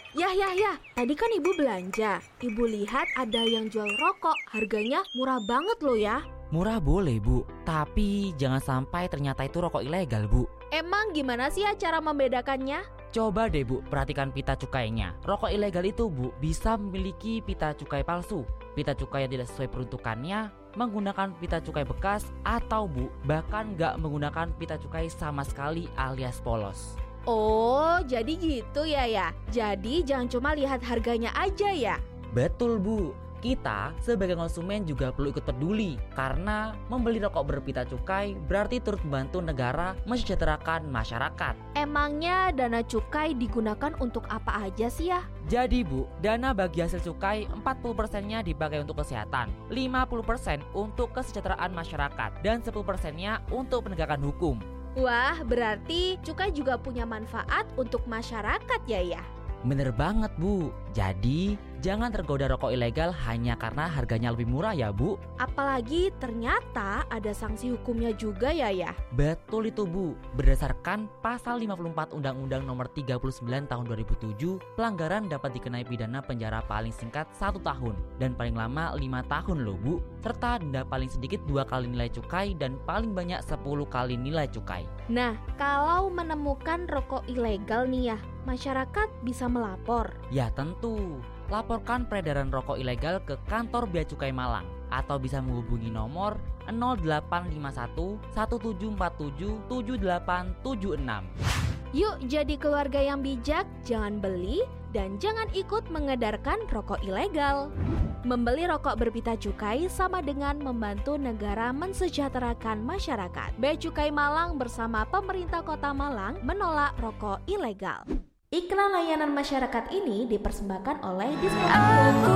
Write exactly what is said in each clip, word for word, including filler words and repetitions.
Yah, yah, yah. Tadi kan ibu belanja. Ibu lihat ada yang jual rokok. Harganya murah banget loh ya. Murah boleh bu, tapi jangan sampai ternyata itu rokok ilegal bu. Emang gimana sih ya cara membedakannya? Coba deh bu, perhatikan pita cukainya. Rokok ilegal itu bu, bisa memiliki pita cukai palsu. Pita cukai yang tidak sesuai peruntukannya, menggunakan pita cukai bekas, atau bu, bahkan nggak menggunakan pita cukai sama sekali alias polos. Oh, jadi gitu ya ya. Jadi jangan cuma lihat harganya aja ya. Betul bu, kita sebagai konsumen juga perlu ikut peduli. Karena membeli rokok berpita cukai berarti turut membantu negara mensejahterakan masyarakat. Emangnya dana cukai digunakan untuk apa aja sih ya? Jadi bu, dana bagi hasil cukai empat puluh persennya dipakai untuk kesehatan, lima puluh persen untuk kesejahteraan masyarakat, dan sepuluh persennya untuk penegakan hukum. Wah, berarti cukai juga punya manfaat untuk masyarakat ya ya? Bener banget bu, jadi jangan tergoda rokok ilegal hanya karena harganya lebih murah ya bu. Apalagi ternyata ada sanksi hukumnya juga ya ya? Betul itu bu, berdasarkan pasal lima puluh empat Undang-Undang Nomor tiga puluh sembilan Tahun dua ribu tujuh, pelanggaran dapat dikenai pidana penjara paling singkat satu tahun dan paling lama lima tahun loh bu, serta denda paling sedikit dua kali nilai cukai dan paling banyak sepuluh kali nilai cukai. Nah, kalau menemukan rokok ilegal nih ya, masyarakat bisa melapor? Ya tentu, laporkan peredaran rokok ilegal ke kantor Bea Cukai Malang atau bisa menghubungi nomor nol delapan lima satu satu tujuh empat tujuh tujuh delapan tujuh enam. Yuk jadi keluarga yang bijak, jangan beli dan jangan ikut mengedarkan rokok ilegal. Membeli rokok berpita cukai sama dengan membantu negara mensejahterakan masyarakat. Bea Cukai Malang bersama pemerintah Kota Malang menolak rokok ilegal. Iklan layanan masyarakat ini dipersembahkan oleh Diskon Info.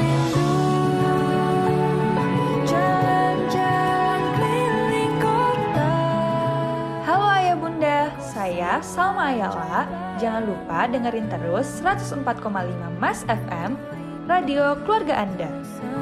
Halo Ayah Bunda, saya Salma Ayala. Jangan lupa dengerin terus seratus empat koma lima Mas F M, Radio Keluarga Anda.